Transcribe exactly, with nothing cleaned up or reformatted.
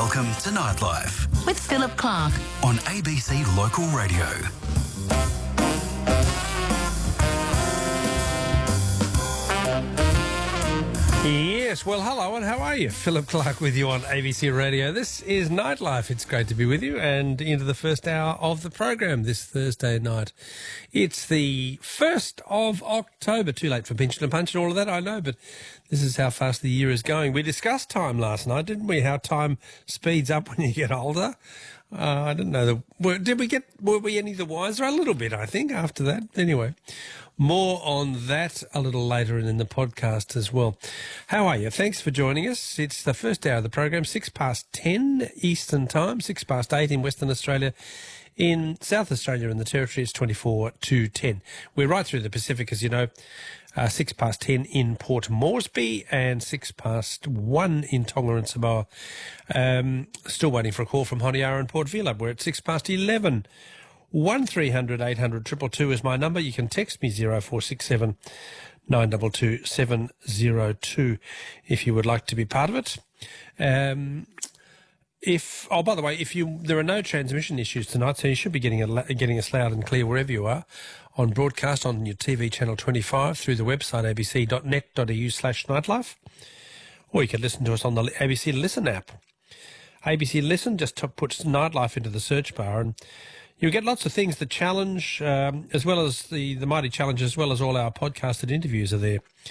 Welcome to Nightlife with Philip Clark on A B C Local Radio. Yes, well, hello and how are you? Philip Clark with you on A B C Radio. This is Nightlife. It's great to be with you and into the first hour of the program this Thursday night. It's the first of October. Too late for pinch and punch and all of that, I know, but this is how fast the year is going. We discussed time last night, didn't we? How time speeds up when you get older. Uh, I didn't know. The, were, did we get? Were we any the wiser? A little bit, I think, after that. Anyway, more on that a little later in the podcast as well. How are you? Thanks for joining us. It's the first hour of the program, six past ten Eastern Time, six past eight in Western Australia. In South Australia and the Territory, it's twenty-four to ten. We're right through the Pacific, as you know. Uh, six past ten in Port Moresby and six past one in Tonga and Samoa. Um, still waiting for a call from Honiara and Port Vila. We're at six past eleven. one three hundred eight hundred two two two is my number. You can text me zero four six seven nine two two seven zero two if you would like to be part of it. Um, If oh, by the way, if you there are no transmission issues tonight, so you should be getting a, getting us loud and clear wherever you are, on broadcast on your T V channel twenty-five through the website a b c dot net dot a u slash nightlife, or you can listen to us on the A B C Listen app. A B C Listen just t- puts Nightlife into the search bar, and you'll get lots of things. The challenge, um, as well as the the mighty challenge, as well as all our podcasted interviews are there.